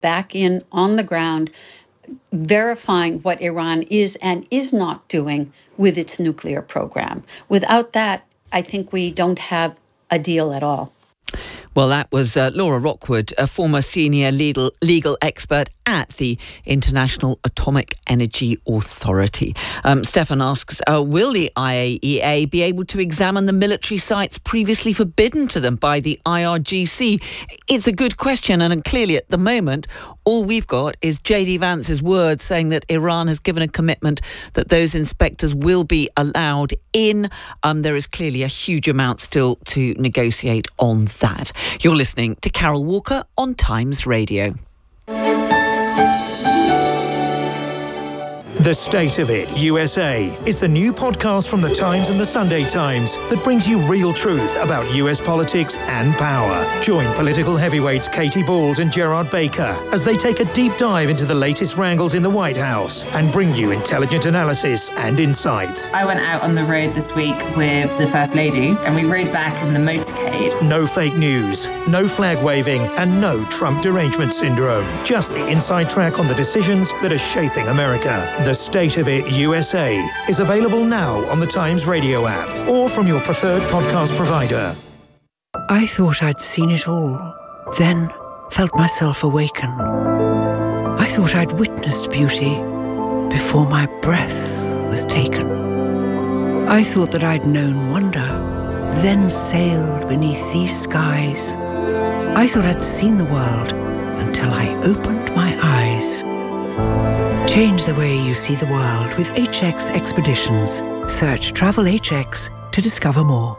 back in on the ground, verifying what Iran is and is not doing with its nuclear program. Without that, I think we don't have a deal at all. Well, that was Laura Rockwood, a former senior legal expert at the International Atomic Energy Authority. Stefan asks, will the IAEA be able to examine the military sites previously forbidden to them by the IRGC? It's a good question, and clearly at the moment, all we've got is J.D. Vance's words saying that Iran has given a commitment that those inspectors will be allowed in. There is clearly a huge amount still to negotiate on that. You're listening to Carol Walker on Times Radio. The State of It USA is the new podcast from The Times and The Sunday Times that brings you real truth about US politics and power. Join political heavyweights Katie Balls and Gerard Baker as they take a deep dive into the latest wrangles in the White House and bring you intelligent analysis and insight. I went out on the road this week with the First Lady and we rode back in the motorcade. No fake news, no flag waving, and no Trump derangement syndrome. Just the inside track on the decisions that are shaping America. The State of It USA is available now on the Times Radio app or from your preferred podcast provider. I thought I'd seen it all, then felt myself awaken. I thought I'd witnessed beauty before my breath was taken. I thought that I'd known wonder, then sailed beneath these skies. I thought I'd seen the world until I opened my eyes. Change the way you see the world with HX Expeditions. Search Travel HX to discover more.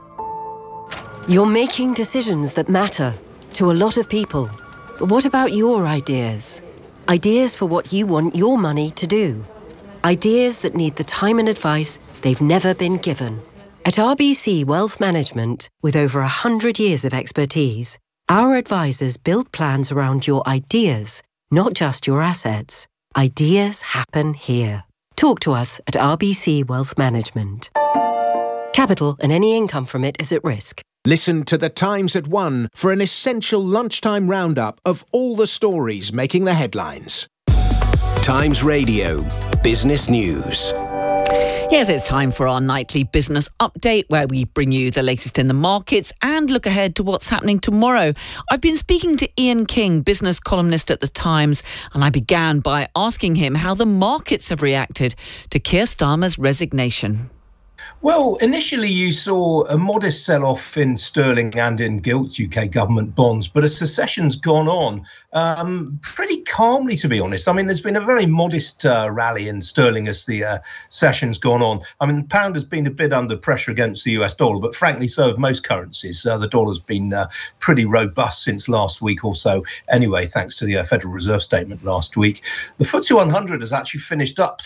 You're making decisions that matter to a lot of people. But what about your ideas? Ideas for what you want your money to do. Ideas that need the time and advice they've never been given. At RBC Wealth Management, with over 100 years of expertise, our advisors build plans around your ideas, not just your assets. Ideas happen here. Talk to us at RBC Wealth Management. Capital and any income from it is at risk. Listen to The Times at 1 for an essential lunchtime roundup of all the stories making the headlines. Times Radio Business News. Yes, it's time for our nightly business update where we bring you the latest in the markets and look ahead to what's happening tomorrow. I've been speaking to Ian King, business columnist at The Times, and I began by asking him how the markets have reacted to Keir Starmer's resignation. Well, initially you saw a modest sell-off in sterling and in gilt UK government bonds, but as secession's gone on, pretty calmly, to be honest. I mean, there's been a very modest rally in sterling as the session's gone on. I mean, the pound has been a bit under pressure against the US dollar, but frankly, so have most currencies. The dollar's been pretty robust since last week or so. Anyway, thanks to the Federal Reserve statement last week. The FTSE 100 has actually finished up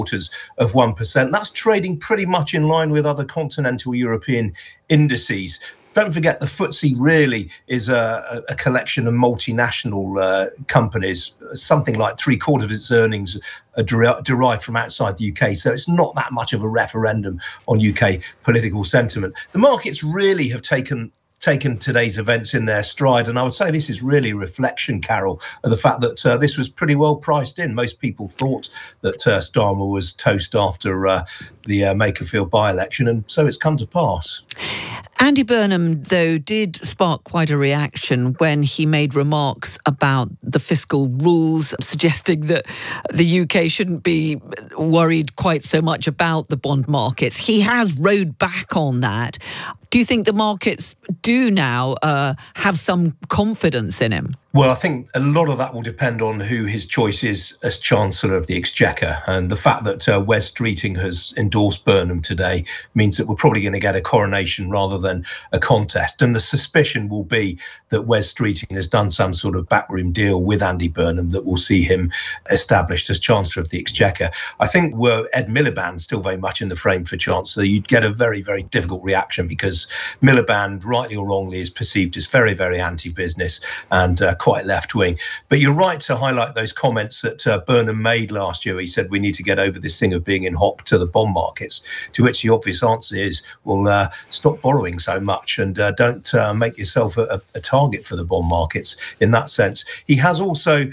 0.75%. That's trading pretty much in line with other continental European indices. Don't forget, the FTSE really is a collection of multinational companies. Something like 3/4 of its earnings are derived from outside the UK. So it's not that much of a referendum on UK political sentiment. The markets really have taken today's events in their stride. And I would say this is really a reflection, Carol, of the fact that this was pretty well priced in. Most people thought that Starmer was toast after the Makerfield by-election, and so it's come to pass. Andy Burnham, though, did spark quite a reaction when he made remarks about the fiscal rules, suggesting that the UK shouldn't be worried quite so much about the bond markets. He has rode back on that. Do you think the markets do now have some confidence in him? Well, I think a lot of that will depend on who his choice is as Chancellor of the Exchequer. And the fact that Wes Streeting has endorsed Burnham today means that we're probably going to get a coronation rather than a contest. And the suspicion will be that Wes Streeting has done some sort of backroom deal with Andy Burnham that will see him established as Chancellor of the Exchequer. I think were Ed Miliband still very much in the frame for Chancellor, you'd get a very, very difficult reaction because Miliband, rightly or wrongly, is perceived as very, very anti-business and quite left-wing. But you're right to highlight those comments that Burnham made last year. He said we need to get over this thing of being in hop to the bond markets, to which the obvious answer is, well, stop borrowing so much and don't make yourself a target for the bond markets in that sense. He has also